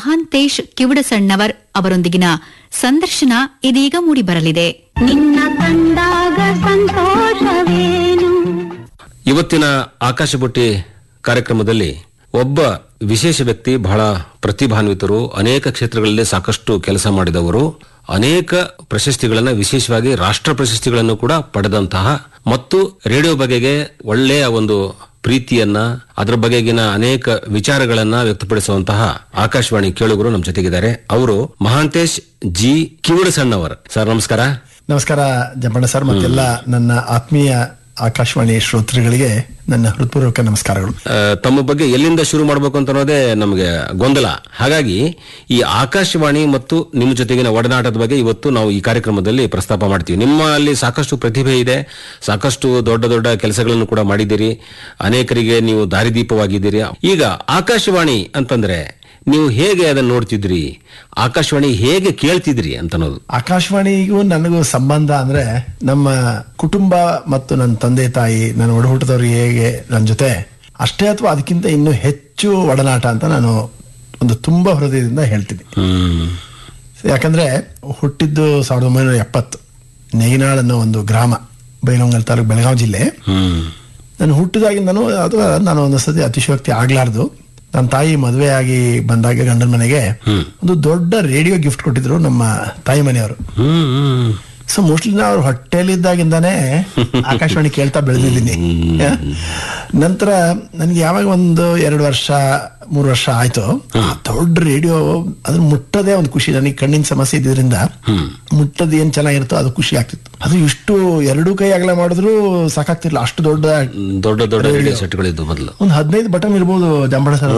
ಮಹಾಂತೇಶ್ ಕಿವಡಸಣ್ಣವರ್ ಅವರೊಂದಿಗಿನ ಸಂದರ್ಶನ ಇದೀಗ ಮೂಡಿಬರಲಿದೆ. ನಿನ್ನ ಕಂಡಾಗ ಸಂತೋಷವೇನು. ಇವತ್ತಿನ ಆಕಾಶಬುಟ್ಟಿ ಕಾರ್ಯಕ್ರಮದಲ್ಲಿ ಒಬ್ಬ ವಿಶೇಷ ವ್ಯಕ್ತಿ, ಬಹಳ ಪ್ರತಿಭಾನ್ವಿತರು, ಅನೇಕ ಕ್ಷೇತ್ರಗಳಲ್ಲಿ ಸಾಕಷ್ಟು ಕೆಲಸ ಮಾಡಿದವರು, ಅನೇಕ ಪ್ರಶಸ್ತಿಗಳನ್ನು, ವಿಶೇಷವಾಗಿ ರಾಷ್ಟ್ರ ಪ್ರಶಸ್ತಿಗಳನ್ನು ಕೂಡ ಪಡೆದಂತಹ ಮತ್ತು ರೇಡಿಯೋ ಬಗೆಗೆ ಒಳ್ಳೆಯ ಒಂದು ಪ್ರೀತಿಯನ್ನ, ಅದರ ಬಗೆಗಿನ ಅನೇಕ ವಿಚಾರಗಳನ್ನ ವ್ಯಕ್ತಪಡಿಸುವಂತಹ ಆಕಾಶವಾಣಿ ಕೇಳುಗರು ನಮ್ಮ ಜೊತೆಗಿದ್ದಾರೆ. ಅವರು ಮಹಾಂತೇಶ್ ಜಿ ಕಿವಡಸಣ್ಣವರ್. ಸರ್ ನಮಸ್ಕಾರ. ನಮಸ್ಕಾರ ಜಂಪಣ್ಣ ಸರ್, ಮತ್ತೆಲ್ಲ ನನ್ನ ಆತ್ಮೀಯ ಆಕಾಶವಾಣಿ ಶ್ರೋತೃಗಳಿಗೆ ನನ್ನ ಹೃತ್ಪೂರ್ವಕ ನಮಸ್ಕಾರಗಳು. ತಮ್ಮ ಬಗ್ಗೆ ಎಲ್ಲಿಂದ ಶುರು ಮಾಡಬೇಕು ಅಂತ ಅನ್ನೋದೇ ನಮಗೆ ಗೊಂದಲ. ಹಾಗಾಗಿ ಈ ಆಕಾಶವಾಣಿ ಮತ್ತು ನಿಮ್ಮ ಜೊತೆಗಿನ ಒಡನಾಟದ ಬಗ್ಗೆ ಇವತ್ತು ನಾವು ಈ ಕಾರ್ಯಕ್ರಮದಲ್ಲಿ ಪ್ರಸ್ತಾಪ ಮಾಡ್ತೀವಿ. ನಿಮ್ಮಲ್ಲಿ ಸಾಕಷ್ಟು ಪ್ರತಿಭೆ ಇದೆ, ಸಾಕಷ್ಟು ದೊಡ್ಡ ದೊಡ್ಡ ಕೆಲಸಗಳನ್ನು ಕೂಡ ಮಾಡಿದ್ದೀರಿ, ಅನೇಕರಿಗೆ ನೀವು ದಾರಿದೀಪವಾಗಿದ್ದೀರಿ. ಈಗ ಆಕಾಶವಾಣಿ ಅಂತಂದ್ರೆ ನೀವು ಹೇಗೆ ಅದನ್ನು ನೋಡ್ತಿದ್ರಿ, ಆಕಾಶವಾಣಿ ಹೇಗೆ ಕೇಳ್ತಿದ್ರಿ ಅಂತ ಅನ್ನೋದು. ಆಕಾಶವಾಣಿಗೂ ನನಗೂ ಸಂಬಂಧ ಅಂದ್ರೆ ನಮ್ಮ ಕುಟುಂಬ ಮತ್ತು ನನ್ನ ತಂದೆ ತಾಯಿ, ನನ್ನ ಒಡಹುಟ್ಟದವ್ರು ಹೇಗೆ ನನ್ನ ಜೊತೆ ಅಷ್ಟೇ ಅಥವಾ ಅದಕ್ಕಿಂತ ಇನ್ನೂ ಹೆಚ್ಚು ಒಡನಾಟ ಅಂತ ನಾನು ಒಂದು ತುಂಬಾ ಹೃದಯದಿಂದ ಹೇಳ್ತೀನಿ. ಯಾಕಂದ್ರೆ ಹುಟ್ಟಿದ್ದು 1970, ನೇಗಿನಾಳ್ ಅನ್ನೋ ಒಂದು ಗ್ರಾಮ, ಬೈಲಹೊಂಗಲ ತಾಲೂಕು, ಬೆಳಗಾವಿ ಜಿಲ್ಲೆ. ನಾನು ಹುಟ್ಟಿದಾಗಿಂದನೂ ಅಥವಾ ನಾನು ಒಂದು ಸತಿ ಅತಿಶಯೋಕ್ತಿ ಆಗ್ಲಾರ್ದು, ನನ್ನ ತಾಯಿ ಮದುವೆ ಆಗಿ ಬಂದಾಗ ಗಂಡನ ಮನೆಗೆ ಒಂದು ದೊಡ್ಡ ರೇಡಿಯೋ ಗಿಫ್ಟ್ ಕೊಟ್ಟಿದ್ರು ನಮ್ಮ ತಾಯಿ ಮನೆಯವರು. ಸೊ ಮೋಸ್ಟ್ಲಿ ನಾವು ಹೊಟ್ಟೆಲಿದ್ದಾಗಿಂದಾನೇ ಆಕಾಶವಾಣಿ ಕೇಳ್ತಾ ಬೆಳೆದಿದ್ದೀನಿ. ನಂತರ ನನಗೆ ಯಾವಾಗ ಒಂದು 2 ವರ್ಷ 3 ವರ್ಷ ಆಯ್ತು, ದೊಡ್ಡ ರೇಡಿಯೋ ಅದನ್ನ ಮುಟ್ಟದೇ ಒಂದು ಖುಷಿ. ನನಗೆ ಕಣ್ಣಿನ ಸಮಸ್ಯೆ ಇದ್ರಿಂದ ಮುಟ್ಟದ್ ಏನ್ ಚೆನ್ನಾಗಿರುತ್ತೋ ಅದು ಖುಷಿ ಆಗ್ತಿತ್ತು. ಅದು ಇಷ್ಟು 2 ಕೈ ಅಗಲ ಮಾಡಿದ್ರು ಸಾಕಾಗ್ತಿರ್ಲಿಲ್ಲ, ಅಷ್ಟು ದೊಡ್ಡ ದೊಡ್ಡ ರೇಡಿಯೋ ಸೆಟ್ಗಳಿದ್ದು. ಮೊದಲು ಒಂದು 15 ಬಟನ್ ಇರ್ಬೋದು ಜಂಬಳ ಸರ್.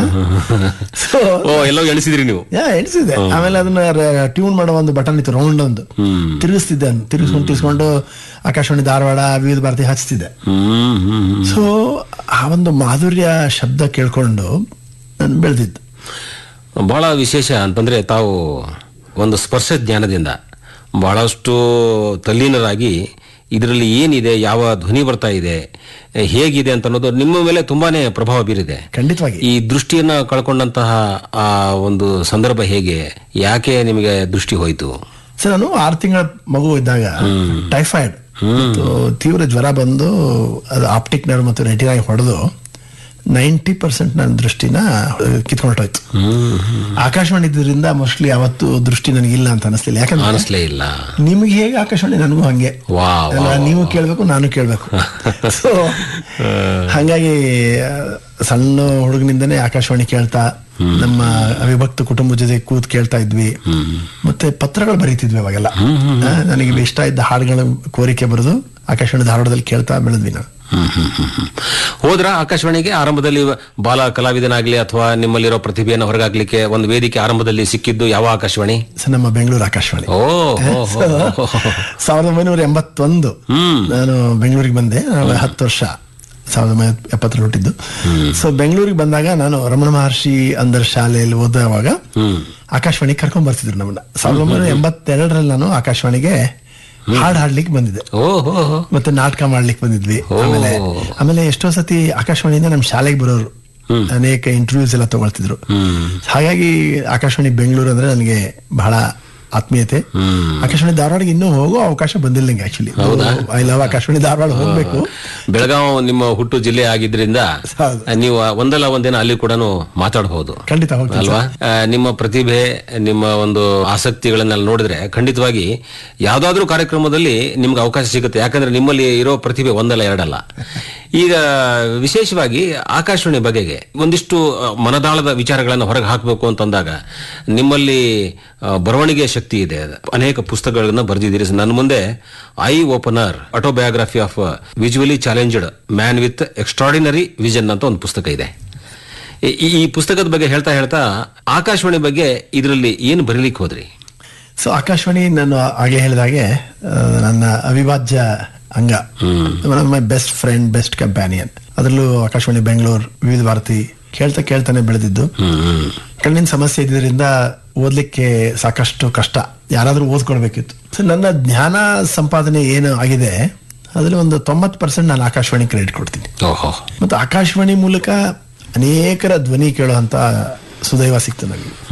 ಎಲ್ಲೋ ಎಣಿಸಿದ್ರಿ ನೀವು? ಎಣಿಸಿದೆ. ಆಮೇಲೆ ಅದನ್ನ ಟ್ಯೂನ್ ಮಾಡೋ ಒಂದು ಬಟನ್ ಇತ್ತು, ರೌಂಡ್ ಒಂದು ತಿರುಗಿಸ್ತಿದ್ದೆ. ತಿರ್ಸ್ಕೊಂಡು ಆಕಾಶವಾಣಿ ಧಾರವಾಡ, ವಿವಿಧ ಭಾರತಿ ಹಚ್ತಿದ್ದೆ. ಸೊ ಆ ಒಂದು ಮಾಧುರ್ಯ ಶಬ್ದ ಕೇಳ್ಕೊಂಡು ನಾನು ಬೆಳೆದಿದ್ದು. ಬಹಳ ವಿಶೇಷ ಅಂತಂದ್ರೆ ತಾವು ಒಂದು ಸ್ಪರ್ಶ ಜ್ಞಾನದಿಂದ ಬಹಳಷ್ಟು ತಲ್ಲೀನರಾಗಿ ಇದರಲ್ಲಿ ಏನಿದೆ, ಯಾವ ಧ್ವನಿ ಬರ್ತಾ ಇದೆ, ಹೇಗಿದೆ ಅಂತ ಅನ್ನೋದು ನಿಮ್ಮ ಮೇಲೆ ತುಂಬಾನೇ ಪ್ರಭಾವ ಬೀರಿದೆ. ಖಂಡಿತವಾಗಿ. ಈ ದೃಷ್ಟಿಯನ್ನ ಕಳ್ಕೊಂಡಂತಹ ಆ ಒಂದು ಸಂದರ್ಭ ಹೇಗೆ, ಯಾಕೆ ನಿಮಗೆ ದೃಷ್ಟಿ ಹೋಯ್ತು? ಸರ್, ನಾನು 6 ತಿಂಗಳ ಮಗು ಇದ್ದಾಗ ಟೈಫಾಯ್ಡ್ ಮತ್ತು ತೀವ್ರ ಜ್ವರ ಬಂದು ಅದು ಆಪ್ಟಿಕ್ ನರ್ವ್ ಮತ್ತು ರೆಟಿನಾಗಿ ಹೊಡೆದು 90% ನನ್ನ ದೃಷ್ಟಿನ ಕಿತ್ಕೊಂಡೋಯ್ತು. ಆಕಾಶವಾಣಿ ಇದ್ರಿಂದ ಮೋಸ್ಟ್ಲಿ ಅವತ್ತು ದೃಷ್ಟಿ ನನಗಿಲ್ಲ ಅಂತ ಅನಿಸ್ಲಿಲ್ಲ. ಯಾಕಂದ್ರೆ ಅನಿಸ್ಲೇ ಇಲ್ಲ. ನಿಮ್ಗೆ ಹೇಗೆ ಆಕಾಶವಾಣಿ, ನನಗೂ ಹಂಗೆ. ನೀವು ಕೇಳ್ಬೇಕು, ನಾನು ಕೇಳ್ಬೇಕು. ಸೊ ಹಾಗಾಗಿ ಸಣ್ಣ ಹುಡುಗನಿಂದನೇ ಆಕಾಶವಾಣಿ ಕೇಳ್ತಾ ನಮ್ಮ ಅವಿಭಕ್ತ ಕುಟುಂಬ ಜೊತೆ ಕೂತ್ ಕೇಳ್ತಾ ಇದ್ವಿ. ಮತ್ತೆ ಪತ್ರಗಳು ಬರೀತಿದ್ವಿ ಅವಾಗೆಲ್ಲ. ನನಗೆ ಇಷ್ಟ ಇದ್ದ ಹಾಡುಗಳ ಕೋರಿಕೆ ಬರೆದು ಆಕಾಶವಾಣಿ ಧಾರವಾಡದಲ್ಲಿ ಕೇಳ್ತಾ ಬೆಳೆದ್ವಿ ನಾವು. ಹೋದ್ರ ಆಕಾಶವಾಣಿಗೆ ಆರಂಭದಲ್ಲಿ ಬಾಲ ಕಲಾವಿದನಾಗ್ಲಿ ಅಥವಾ ನಿಮ್ಮಲ್ಲಿರೋ ಪ್ರತಿಭೆಯನ್ನು ಹೊರಗಾಗ್ಲಿಕ್ಕೆ ಒಂದು ವೇದಿಕೆ ಆರಂಭದಲ್ಲಿ ಸಿಕ್ಕಿದ್ದು ಯಾವ ಆಕಾಶವಾಣಿ? ನಮ್ಮ ಬೆಂಗಳೂರು ಆಕಾಶವಾಣಿ. 1981 ನಾನು ಬೆಂಗಳೂರಿಗೆ ಬಂದೆ. 10 ವರ್ಷ, 1970 ಹುಟ್ಟಿದ್ದು. ಸೊ ಬೆಂಗಳೂರಿಗೆ ಬಂದಾಗ ನಾನು ರಮಣ ಮಹರ್ಷಿ ಅಂದರ್ ಶಾಲೆಯಲ್ಲಿ ಓದುವಾಗ ಆಕಾಶವಾಣಿ ಕರ್ಕೊಂಡ್ ಬರ್ತಿದ್ರು ನಮ್ಮನ್ನ. 1982 ನಾನು ಆಕಾಶವಾಣಿಗೆ ಹಾಡು ಹಾಡ್ಲಿಕ್ಕೆ ಬಂದಿದ್ದೆ, ಮತ್ತೆ ನಾಟಕ ಮಾಡ್ಲಿಕ್ಕೆ ಬಂದಿದ್ವಿ. ಆಮೇಲೆ ಎಷ್ಟೋ ಸತಿ ಆಕಾಶವಾಣಿಯಿಂದ ನಮ್ಮ ಶಾಲೆಗೆ ಬರೋರು ಅನೇಕ ಇಂಟರ್ವ್ಯೂಸ್ ಎಲ್ಲ ತಗೊಳ್ತಿದ್ರು. ಹಾಗಾಗಿ ಆಕಾಶವಾಣಿ ಬೆಂಗಳೂರು ಅಂದ್ರೆ ನನಗೆ ಬಹಳ ಆತ್ಮೀಯತೆ. ಆಕಾಶವಾಣಿ ಧಾರವಾಡಗೆ ಇನ್ನೂ ಹೋಗೋ ಅವಕಾಶ ಬಂದಿಲ್ಲ ನಂಗೆ. Actually I love Akashvani Dharwad, ಹೋಗ್ಬೇಕು. ಬೆಳಗಾವಿ ನಿಮ್ಮ ಹುಟ್ಟು ಜಿಲ್ಲೆ ಆಗಿದ್ರಿಂದ ನೀವು ಒಂದಲ್ಲ ಒಂದಿನ ಅಲ್ಲಿ ಕೂಡ ಮಾತಾಡಬಹುದು. ಖಂಡಿತ ಅಲ್ವಾ? ನಿಮ್ಮ ಪ್ರತಿಭೆ, ನಿಮ್ಮ ಒಂದು ಆಸಕ್ತಿಗಳನ್ನೆಲ್ಲ ನೋಡಿದ್ರೆ ಖಂಡಿತವಾಗಿ ಯಾವ್ದಾದ್ರೂ ಕಾರ್ಯಕ್ರಮದಲ್ಲಿ ನಿಮ್ಗೆ ಅವಕಾಶ ಸಿಗುತ್ತೆ. ಯಾಕಂದ್ರೆ ನಿಮ್ಮಲ್ಲಿ ಇರೋ ಪ್ರತಿಭೆ ಒಂದಲ್ಲ ಎರಡಲ್ಲ. ಈಗ ವಿಶೇಷವಾಗಿ ಆಕಾಶವಾಣಿ ಬಗೆಗೆ ಒಂದಿಷ್ಟು ಮನದಾಳದ ವಿಚಾರಗಳನ್ನು ಹೊರಗೆ ಹಾಕಬೇಕು ಅಂತಂದಾಗ ನಿಮ್ಮಲ್ಲಿ ಬರವಣಿಗೆ ಶಕ್ತಿ ಇದೆ. ಅನೇಕ ಪುಸ್ತಕಗಳನ್ನ ಬರೆದಿದ್ದೀರಿ. ನನ್ನ ಮುಂದೆ I opener, autobiography of visually challenged man with extraordinary vision ಅಂತ ಒಂದು ಪುಸ್ತಕ ಇದೆ. ಈ ಪುಸ್ತಕದ ಬಗ್ಗೆ ಹೇಳ್ತಾ ಆಕಾಶವಾಣಿ ಬಗ್ಗೆ ಇದರಲ್ಲಿ ಏನು ಬರೀಲಿಕ್ಕೆ ಹೋದ್ರಿ? ಸೊ ಆಕಾಶವಾಣಿ ನಾನು ಆಗಲೇ ಹೇಳಿದಾಗೆ ನನ್ನ ಅವಿಭಾಜ್ಯ ಅಂಗ, one of my best friend, best companion. ಅದರಲ್ಲೂ ಆಕಾಶವಾಣಿ ಬೆಂಗಳೂರು, ವಿವಿಧ ಭಾರತಿ ಕೇಳ್ತಾನೆ ಬೆಳೆದಿದ್ದು. ಕಣ್ಣಿನ ಸಮಸ್ಯೆ ಇದ್ರಿಂದ ಓದ್ಲಿಕ್ಕೆ ಸಾಕಷ್ಟು ಕಷ್ಟ, ಯಾರಾದ್ರೂ ಓದ್ಕೊಳ್ಬೇಕಿತ್ತು. ಸೊ ನನ್ನ ಜ್ಞಾನ ಸಂಪಾದನೆ ಏನು ಆಗಿದೆ ಅದರಲ್ಲಿ ಒಂದು 90% ನಾನು ಆಕಾಶವಾಣಿ ಕ್ರೆಡಿಟ್ ಕೊಡ್ತೀನಿ. ಮತ್ತು ಆಕಾಶವಾಣಿ ಮೂಲಕ ಅನೇಕರ ಧ್ವನಿ ಕೇಳುವಂತ ಸುದೈವ ಸಿಕ್ತು ನನಗೆ.